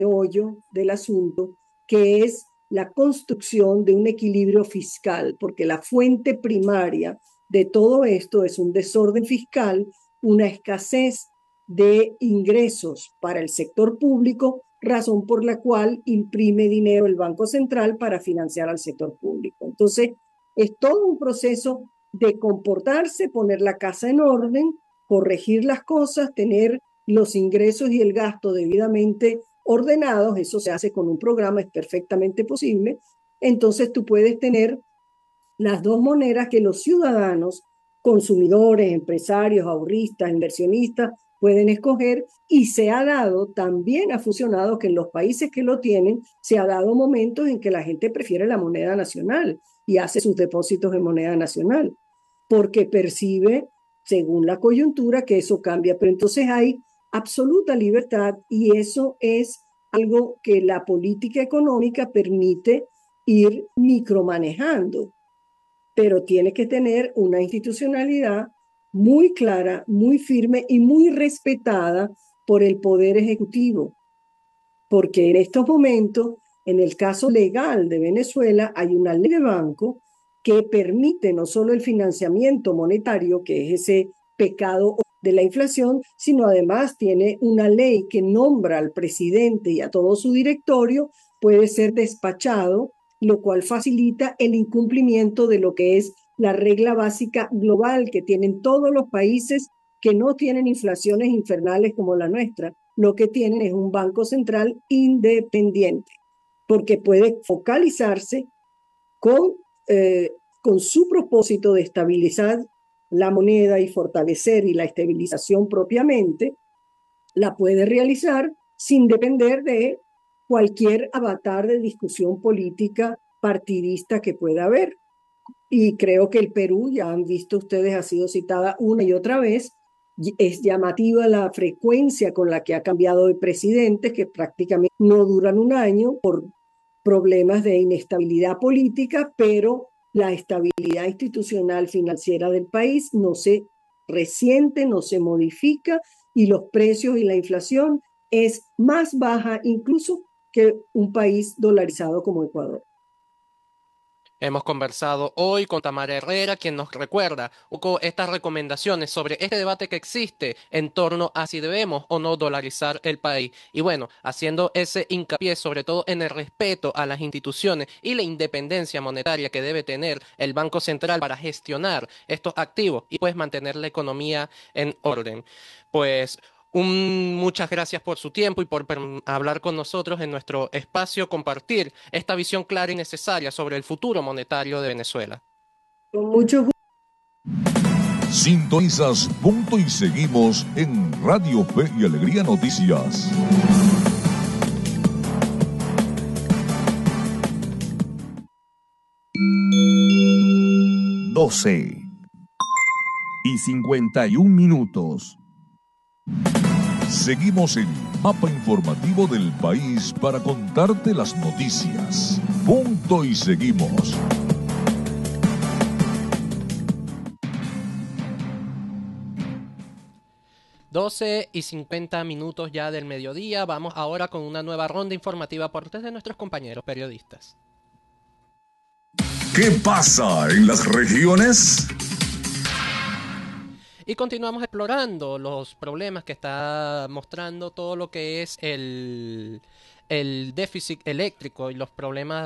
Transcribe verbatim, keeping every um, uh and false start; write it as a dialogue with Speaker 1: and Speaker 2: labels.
Speaker 1: meollo del asunto, que es la construcción de un equilibrio fiscal, porque la fuente primaria de todo esto es un desorden fiscal, una escasez de ingresos para el sector público, razón por la cual imprime dinero el Banco Central para financiar al sector público. Entonces, es todo un proceso de comportarse, poner la casa en orden, corregir las cosas, tener los ingresos y el gasto debidamente ordenados. Eso se hace con un programa, es perfectamente posible. Entonces tú puedes tener las dos monedas que los ciudadanos, consumidores, empresarios, ahorristas, inversionistas, pueden escoger, y se ha dado, también ha funcionado que en los países que lo tienen, se ha dado momentos en que la gente prefiere la moneda nacional y hace sus depósitos en moneda nacional, porque percibe, según la coyuntura, que eso cambia. Pero entonces hay absoluta libertad, y eso es algo que la política económica permite ir micromanejando, pero tiene que tener una institucionalidad muy clara, muy firme y muy respetada por el Poder Ejecutivo, porque en estos momentos, en el caso legal de Venezuela, hay una ley de banco que permite no solo el financiamiento monetario, que es ese pecado de la inflación, sino además tiene una ley que nombra al presidente y a todo su directorio, puede ser despachado, lo cual facilita el incumplimiento de lo que es la regla básica global que tienen todos los países que no tienen inflaciones infernales como la nuestra. Lo que tienen es un banco central independiente, porque puede focalizarse con, eh, con su propósito de estabilizar la moneda y fortalecer y la estabilización propiamente, la puede realizar sin depender de cualquier avatar de discusión política partidista que pueda haber. Y creo que el Perú, ya han visto ustedes, ha sido citada una y otra vez. Es llamativa la frecuencia con la que ha cambiado de presidente, que prácticamente no duran un año por problemas de inestabilidad política, pero la estabilidad institucional financiera del país no se resiente, no se modifica, y los precios y la inflación es más baja incluso que un país dolarizado como Ecuador.
Speaker 2: Hemos conversado hoy con Tamara Herrera, quien nos recuerda un poco estas recomendaciones sobre este debate que existe en torno a si debemos o no dolarizar el país. Y bueno, haciendo ese hincapié sobre todo en el respeto a las instituciones y la independencia monetaria que debe tener el Banco Central para gestionar estos activos y pues mantener la economía en orden. Pues un, muchas gracias por su tiempo y por hablar con nosotros en nuestro espacio, compartir esta visión clara y necesaria sobre el futuro monetario de Venezuela.
Speaker 1: Con mucho gusto.
Speaker 3: Sintonizas Punto y Seguimos en Radio Fe y Alegría Noticias. Doce y cincuenta y un minutos. Seguimos en Mapa Informativo del País para contarte las noticias. Punto y Seguimos.
Speaker 2: doce y cincuenta minutos ya del mediodía. Vamos ahora con una nueva ronda informativa por parte de nuestros compañeros periodistas.
Speaker 3: ¿Qué pasa en las regiones?
Speaker 2: Y continuamos explorando los problemas que está mostrando todo lo que es el, el déficit eléctrico y los problemas